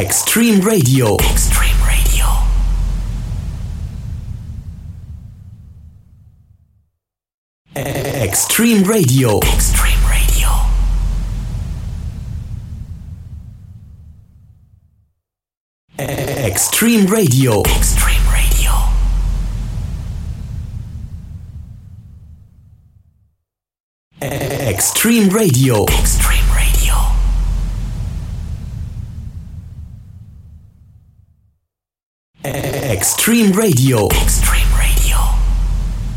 Extreme Radio. Extreme Radio. Extreme Radio. Extreme Radio. Extreme Radio. Extreme Radio. Extreme Radio. Extreme Radio. Extreme Radio. Extreme